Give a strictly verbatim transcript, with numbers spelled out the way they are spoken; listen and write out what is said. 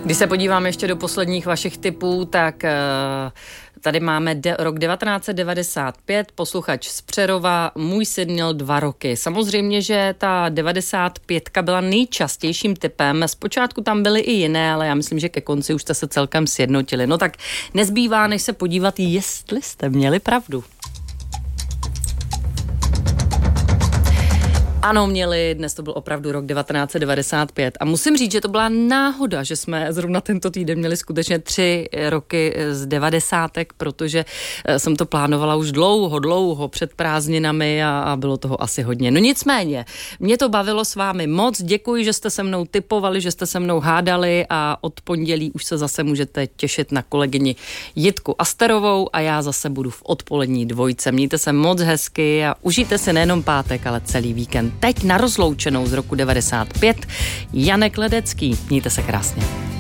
Když se podíváme ještě do posledních vašich tipů, tak tady máme de- rok devatenáct set devadesát pět, posluchač z Přerova, můj syn měl dva roky. Samozřejmě, že ta devadesát pětka byla nejčastějším typem. Zpočátku tam byly i jiné, ale já myslím, že ke konci už jste se celkem sjednotili. No tak nezbývá, než se podívat, jestli jste měli pravdu. Ano, měli, dnes to byl opravdu rok devatenáct set devadesát pět a musím říct, že to byla náhoda, že jsme zrovna tento týden měli skutečně tři roky z devadesátek, protože jsem to plánovala už dlouho, dlouho před prázdninami a, a bylo toho asi hodně. No nicméně, mě to bavilo s vámi moc, děkuji, že jste se mnou tipovali, že jste se mnou hádali a od pondělí už se zase můžete těšit na kolegyni Jitku Asterovou a já zase budu v odpolední dvojce. Mějte se moc hezky a užijte si nejenom pátek, ale celý víkend. Teď na rozloučenou z roku devadesát pět Janek Ledecký. Mějte se krásně.